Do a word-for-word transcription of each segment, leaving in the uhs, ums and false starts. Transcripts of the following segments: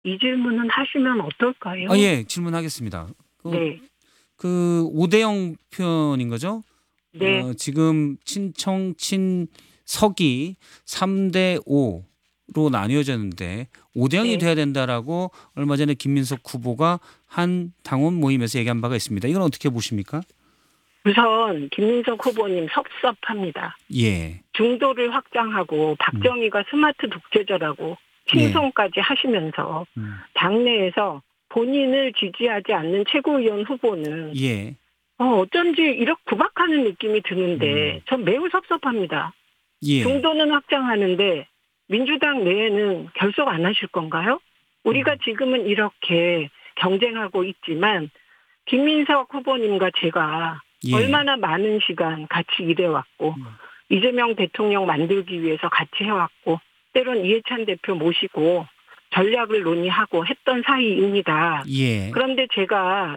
이 질문은 하시면 어떨까요? 아, 예, 질문하겠습니다. 그, 네. 그 오 대 영 표현인 거죠? 네. 어, 지금 친청, 친석이 삼 대 오로 나뉘어졌는데 오 대 영이 네. 돼야 된다라고 얼마 전에 김민석 후보가 한 당원 모임에서 얘기한 바가 있습니다. 이건 어떻게 보십니까? 우선 김민석 후보님 섭섭합니다. 예. 중도를 확장하고 음. 박정희가 스마트 독재자라고 예. 칭송까지 하시면서 음. 당내에서 본인을 지지하지 않는 최고위원 후보는 예. 어, 어쩐지 이렇게 구박하는 느낌이 드는데 음. 전 매우 섭섭합니다. 예. 중도는 확장하는데 민주당 내에는 결속 안 하실 건가요? 우리가 음. 지금은 이렇게 경쟁하고 있지만 김민석 후보님과 제가 예. 얼마나 많은 시간 같이 일해왔고 음. 이재명 대통령 만들기 위해서 같이 해왔고 때론 이해찬 대표 모시고 전략을 논의하고 했던 사이입니다. 예. 그런데 제가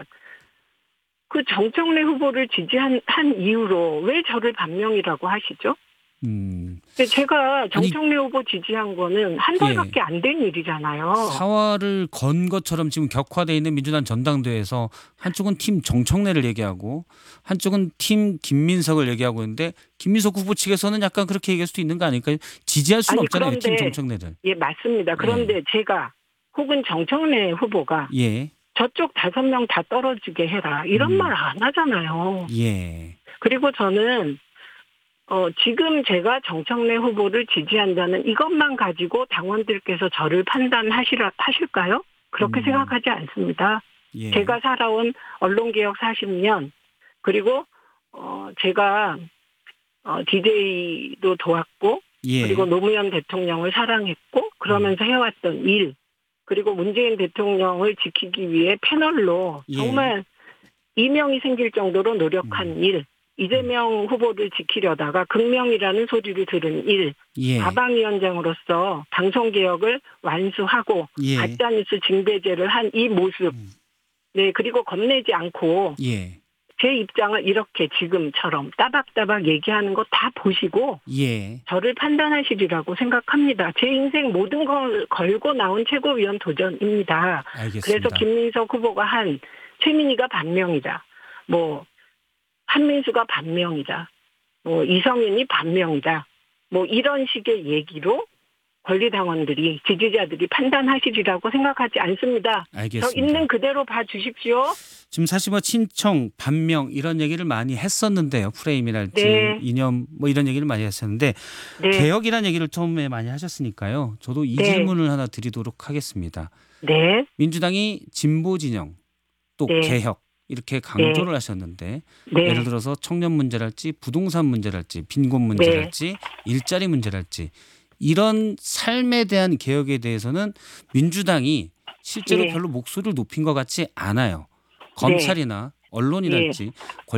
그 정청래 후보를 지지한 한 이유로 왜 저를 반명이라고 하시죠? 음. 근데 제가 아니, 정청래 후보 지지한 거는 한 달밖에 예. 안 된 일이잖아요. 사활을 건 것처럼 지금 격화되어 있는 민주당 전당대회에서 한쪽은 팀 정청래를 얘기하고 한쪽은 팀 김민석을 얘기하고 있는데 김민석 후보 측에서는 약간 그렇게 얘기할 수도 있는 거 아닐까요? 지지할 수는 아니 없잖아요. 팀 그런데 정청래를. 예 맞습니다. 그런데 예. 제가 혹은 정청래 후보가 예. 저쪽 다섯 명 다 떨어지게 해라 이런 음. 말 안 하잖아요. 예. 그리고 저는 어, 지금 제가 정청래 후보를 지지한다는 이것만 가지고 당원들께서 저를 판단하시라 하실까요? 그렇게 음. 생각하지 않습니다. 예. 제가 살아온 언론개혁 사십 년 그리고 어, 제가 어, 디제이도 도왔고 예. 그리고 노무현 대통령을 사랑했고 그러면서 해왔던 일 그리고 문재인 대통령을 지키기 위해 패널로 예. 정말 이명이 생길 정도로 노력한 음. 일 이재명 후보를 지키려다가 극명이라는 소리를 들은 일, 예. 다방위원장으로서 방송개혁을 완수하고 예. 가짜뉴스 징배제를 한 이 모습, 음. 네 그리고 겁내지 않고 예. 제 입장을 이렇게 지금처럼 따박따박 얘기하는 거 다 보시고 예. 저를 판단하시리라고 생각합니다. 제 인생 모든 걸 걸고 나온 최고위원 도전입니다. 알겠습니다. 그래서 김민석 후보가 한 최민희가 반명이다. 뭐 한민수가 반명이다. 뭐 이성윤이 반명이다. 뭐 이런 식의 얘기로 권리당원들이 지지자들이 판단하시리라고 생각하지 않습니다. 알겠습니다. 저 있는 그대로 봐주십시오. 지금 사실 뭐 친청, 반명 이런 얘기를 많이 했었는데요. 프레임이랄지 네. 이념 뭐 이런 얘기를 많이 했었는데 네. 개혁이라는 얘기를 처음에 많이 하셨으니까요. 저도 이 네. 질문을 하나 드리도록 하겠습니다. 네. 민주당이 진보 진영 또 네. 개혁 이렇게 강조를 하셨는데 네. 예를 들어서 청년 문제랄지 부동산 문제랄지 빈곤 문제랄지 일자리 문제랄지 이런 삶에 대한 개혁에 대해서는 민주당이 실제로 네. 별로 목소리를 높인 것 같지 않아요. 검찰이나 언론이랄지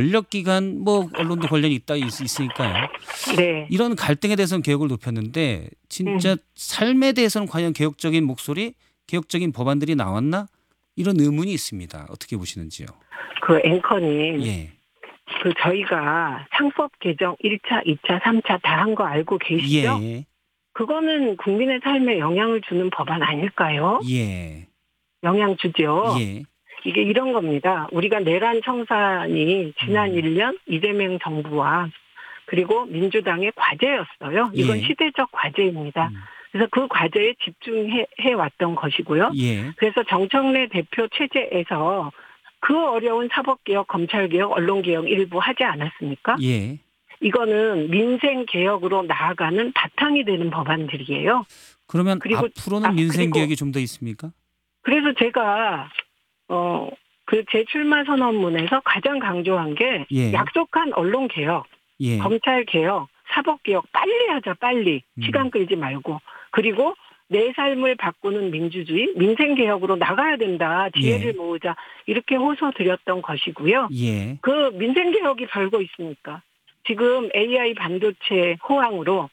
권력기관 뭐 언론도 관련이 있다 있- 있으니까요. 네. 이런 갈등에 대해서는 개혁을 높였는데 진짜 음. 삶에 대해서는 과연 개혁적인 목소리, 개혁적인 법안들이 나왔나? 이런 의문이 있습니다. 어떻게 보시는지요? 그 앵커님, 예. 그 저희가 상법 개정 일 차, 이 차, 삼 차 다 한 거 알고 계시죠? 예. 그거는 국민의 삶에 영향을 주는 법안 아닐까요? 예. 영향 주죠. 예. 이게 이런 겁니다. 우리가 내란 청산이 지난 음. 일 년 이재명 정부와 그리고 민주당의 과제였어요. 이건 예. 시대적 과제입니다. 음. 그래서 그 과제에 집중해 해 왔던 것이고요. 예. 그래서 정청래 대표 체제에서 그 어려운 사법개혁, 검찰개혁, 언론개혁 일부 하지 않았습니까? 예. 이거는 민생개혁으로 나아가는 바탕이 되는 법안들이에요. 그러면 그리고 앞으로는 아, 민생 그리고 개혁이 좀 더 있습니까? 그래서 제가 어, 그 제 출마 선언문에서 가장 강조한 게 예. 약속한 언론개혁, 예. 검찰개혁, 사법개혁 빨리 하자 빨리 음. 시간 끌지 말고 그리고 내 삶을 바꾸는 민주주의, 민생개혁으로 나가야 된다. 지혜를 예. 모으자. 이렇게 호소드렸던 것이고요. 예. 그 민생개혁이 별거 있습니까? 지금 에이아이 반도체 호황으로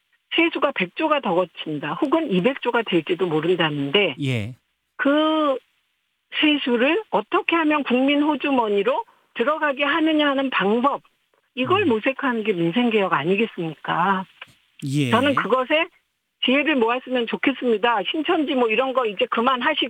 세수가 백 조가 더 거친다. 혹은 이백 조가 될지도 모른다는데 예. 그 세수를 어떻게 하면 국민 호주머니로 들어가게 하느냐 하는 방법. 이걸 음. 모색하는 게 민생개혁 아니겠습니까? 예. 저는 그것에 지혜를 모았으면 좋겠습니다. 신천지 뭐 이런 거 이제 그만하시고